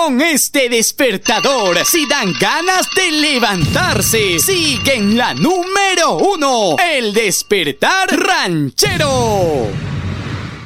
con este despertador si dan ganas de levantarse. Sigue en la número 1, el despertar ranchero.